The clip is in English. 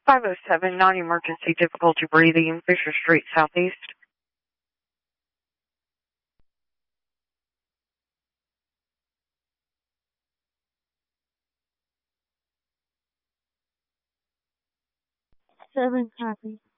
507, non-emergency, difficulty breathing, Fisher Street, Southeast. Seven, copy.